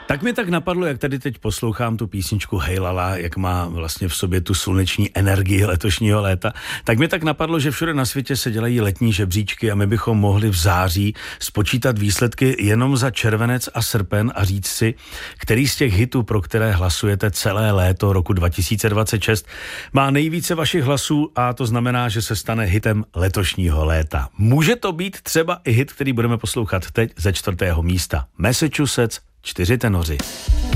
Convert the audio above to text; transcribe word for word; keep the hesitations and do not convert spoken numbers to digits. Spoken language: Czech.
Tak mi tak napadlo, jak tady teď poslouchám tu písničku Hej Lala, jak má vlastně v sobě tu sluneční energii letošního léta, tak mi tak napadlo, že všude na světě se dělají letní žebříčky a my bychom mohli v září spočítat výsledky jenom za červenec a srpen a říct si, který z těch hitů, pro které hlasujete celé léto roku dva tisíce dvacet šest, má nejvíce vašich hlasů a to znamená, že se stane hitem letošního léta. Může to být třeba i hit, který budeme poslouchat teď ze čtvrtého místa. Massachusetts, čtyři tenoři.